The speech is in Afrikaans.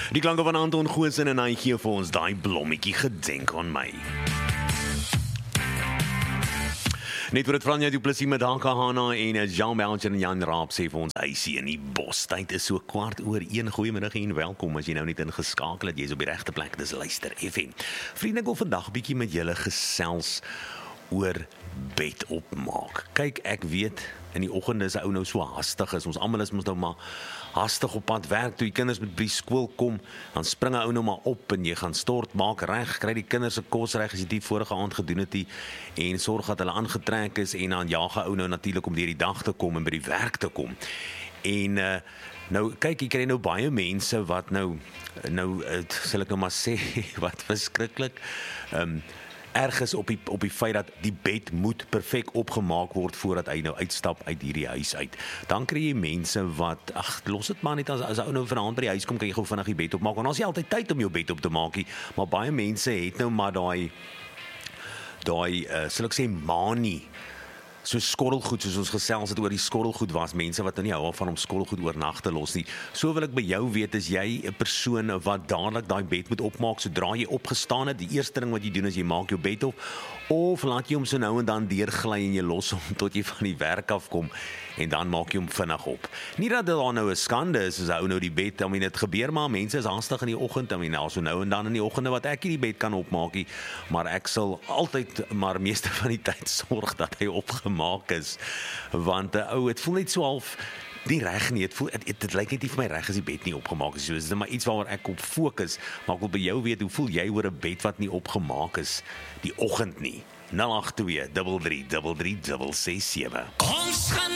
Die klanke van Anton Goosen en hy gee vir ons daai blommetjie gedenk aan my. Net vir het Franja du Plessis met Hanka Hanna en Jean Belcher en Jan Raap sê vir ons huisie in die bos. Tyd is so 1:15. Goeiemiddag en welkom as jy nou net ingeskakel het. Jy is op die regte plek, dis Luister FM. Vriende, ek wil vandag 'n bietjie met julle gesels oor bed opmaak. Kyk, ek weet in die oggende is 'n ou nou so hastig is. Ons almal is mos nou maar hastig op pad werk toe die kinders met by skool kom, dan spring 'n ou nou maar op en jy gaan stort, maak reg, kry die kinders se kos reg as jy dit vorige aand gedoen het en sorg dat hulle aangetrek is en dan jaag 'n ou nou natuurlik om deur die dag te kom en by die werk te kom. En nou kyk, jy kry nou baie mense wat nou sal ek nou maar sê wat verskriklik erg is op die feit dat die bed moet perfek opgemaak word voordat hy nou uitstap uit hierdie huis uit. Dan kry jy mense wat, los dit maar net as ou nou vanaand by die huis kom, kan jy gou vinnig die bed opmaak, want ons het altyd tyd om jou bed op te maak, maar baie mense het nou maar daai sal ek sê manie, so skottelgoed, soos ons gesels het oor die skottelgoed was, mense wat nou nie hou van om skottelgoed oornag te los nie. So wil ek by jou weet, is jy 'n persoon wat dadelik daai bed moet opmaak, sodra jy opgestaan het, die eerste ding wat jy doen is jy maak jou bed op, of laat jy hom so nou en dan deurgly en jy los hom tot jy van die werk afkom, en dan maak jy hom vinnig op. Nie dat daar nou 'n skande is, as ou nou die bed, dit gebeur maar, mense is haastig in die oggend, so nou en dan in die oggende wat ek die bed kan opmaak, maar ek sal altyd, maar meeste van die tyd sorg dat hy opgemaak is, want het voel net so half nie reg nie, dit lyk net nie vir my reg as die bed nie opgemaak is, so is dit maar iets waaroor ek op fokus, maar ek wil by jou weet, hoe voel jy oor 'n bed wat nie opgemaak is, die oggend nie? 082 33 33 667. Ons gaan